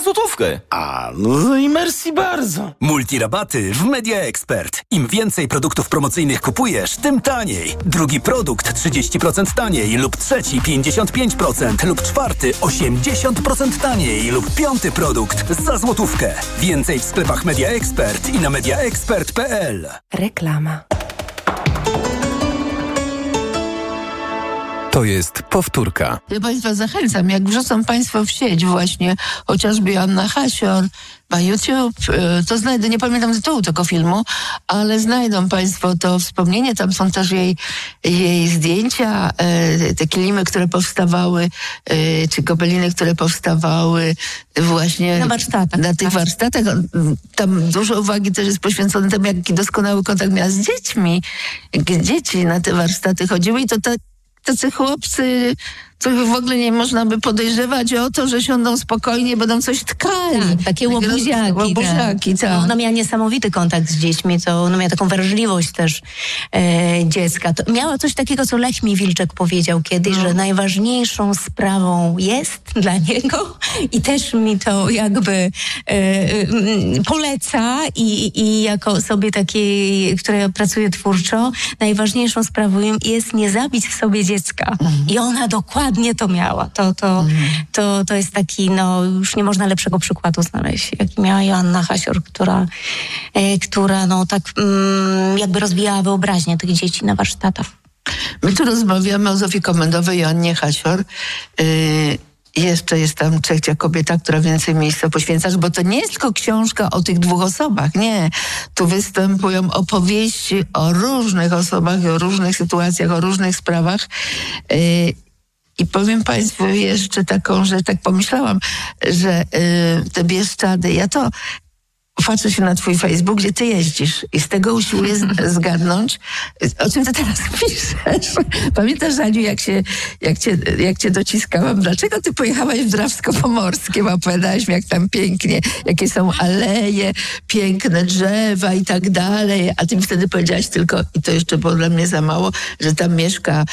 złotówkę. No i merci bardzo. Multirabaty w Media Expert. Im więcej produktów promocyjnych kupujesz, tym taniej. Drugi produkt 30% taniej lub trzeci 55% lub czwarty 80% taniej lub piąty produkt za złotówkę. Więcej w sklepach Media Expert i na mediaexpert.pl. Reklama. To jest powtórka. Ja Państwa zachęcam, jak wrzucą Państwo w sieć właśnie, chociażby Joanna Hasior na YouTube, to znajdę, nie pamiętam tytułu tego filmu, ale znajdą Państwo to wspomnienie, tam są też jej zdjęcia, te kilimy, które powstawały, czy gobeliny, które powstawały właśnie na tych warsztatach. Tam dużo uwagi też jest poświęcone temu, jaki doskonały kontakt miała z dziećmi, jak dzieci na te warsztaty chodziły i to tacy chłopcy, których w ogóle nie można by podejrzewać o to, że siądą spokojnie, będą coś tkali. Tak, takie łobuziaki. Tak. Ona miała niesamowity kontakt z dziećmi, ona miała taką wrażliwość też dziecka. To miała coś takiego, co Lech Wilczek powiedział kiedyś, że najważniejszą sprawą jest dla niego i też mi to jakby poleca i jako osobie takiej, która pracuje twórczo, najważniejszą sprawą jest nie zabić w sobie dziecka. I ona dokładnie to miała. To jest taki, już nie można lepszego przykładu znaleźć, jaki miała Joanna Hasior, która tak jakby rozwijała wyobraźnię tych dzieci na warsztatach. My tu rozmawiamy o Zofii Komendowej, Joannie Hasior. Jeszcze jest tam trzecia kobieta, która więcej miejsca poświęca, bo to nie jest tylko książka o tych dwóch osobach, nie. Tu występują opowieści o różnych osobach, o różnych sytuacjach, o różnych sprawach. I powiem Państwu jeszcze taką, że tak pomyślałam, że te Bieszczady, ja to patrzę się na twój Facebook, gdzie ty jeździsz i z tego usiłuję zgadnąć, o czym ty teraz piszesz. Pamiętasz, Aniu, jak cię dociskałam? Dlaczego ty pojechałaś w Drawsko-Pomorskie? Bo opowiadałaś mi, jak tam pięknie, jakie są aleje, piękne drzewa i tak dalej. A ty mi wtedy powiedziałaś tylko, i to jeszcze było dla mnie za mało, że tam mieszka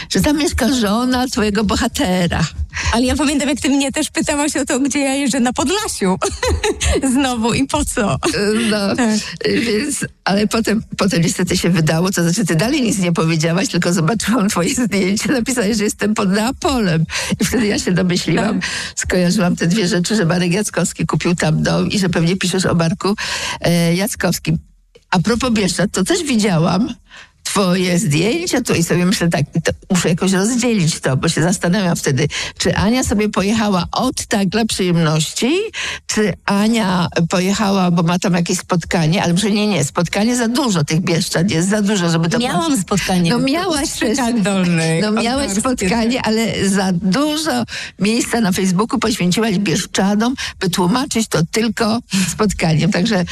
żona twojego bohatera. Ale ja pamiętam, jak ty mnie też pytałaś o to, gdzie ja jeżdżę na Podlasiu. Znowu i po co? No, tak. Więc, ale potem niestety się wydało, to znaczy ty dalej nic nie powiedziałaś, tylko zobaczyłam twoje zdjęcie, napisałeś, że jestem pod Neapolem. I wtedy ja się domyśliłam, skojarzyłam te dwie rzeczy, że Marek Jackowski kupił tam dom i że pewnie piszesz o Marku Jackowskim. A propos Bieszczad, to też widziałam twoje zdjęcia tu i sobie myślę tak, to muszę jakoś rozdzielić to, bo się zastanawiam wtedy, czy Ania sobie pojechała tak dla przyjemności, czy Ania pojechała, bo ma tam jakieś spotkanie, ale może nie, spotkanie za dużo tych Bieszczad, jest za dużo, żeby to... Miałam spotkanie. No miałaś też. No miałaś spotkanie, ale za dużo miejsca na Facebooku poświęciłaś Bieszczadom, by tłumaczyć to tylko spotkaniem.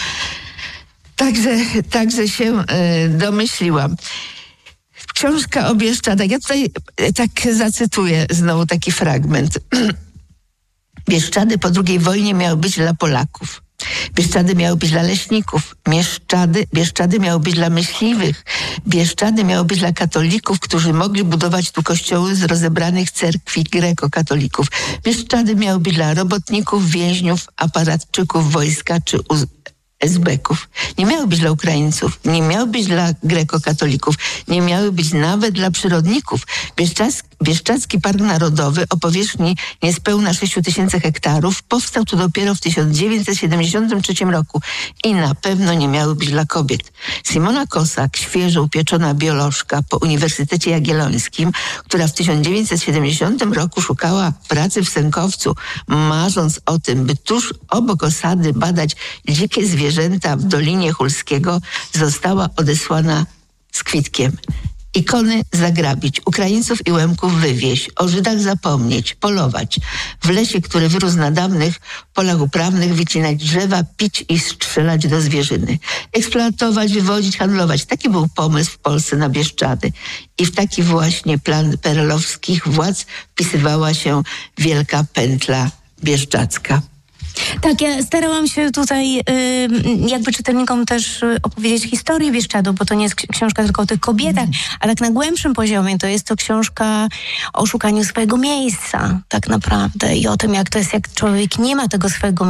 Także się domyśliłam. Książka o Bieszczadach. Ja tutaj tak zacytuję znowu taki fragment. Bieszczady po II wojnie miały być dla Polaków. Bieszczady miały być dla leśników. Bieszczady miały być dla myśliwych. Bieszczady miały być dla katolików, którzy mogli budować tu kościoły z rozebranych cerkwi grekokatolików. Bieszczady miały być dla robotników, więźniów, aparatczyków wojska czy esbeków. Nie miały być dla Ukraińców, nie miały być dla grekokatolików, nie miały być nawet dla przyrodników. Bieszczadzki Park Narodowy o powierzchni niespełna 6 000 hektarów powstał tu dopiero w 1973 roku i na pewno nie miały być dla kobiet. Simona Kosak, świeżo upieczona biolożka po Uniwersytecie Jagiellońskim, która w 1970 roku szukała pracy w Sękowcu, marząc o tym, by tuż obok osady badać dzikie zwierzęta w Dolinie Hulskiego, została odesłana z kwitkiem. Ikony zagrabić, Ukraińców i Łemków wywieźć, o Żydach zapomnieć, polować. W lesie, który wyrósł na dawnych polach uprawnych, wycinać drzewa, pić i strzelać do zwierzyny. Eksploatować, wywozić, handlować. Taki był pomysł w Polsce na Bieszczady. I w taki właśnie plan perelowskich władz wpisywała się wielka pętla bieszczadzka. Tak, ja starałam się tutaj jakby czytelnikom też opowiedzieć historię Bieszczadu, bo to nie jest książka tylko o tych kobietach, a tak na głębszym poziomie to jest to książka o szukaniu swojego miejsca tak naprawdę i o tym, jak to jest, jak człowiek nie ma tego swojego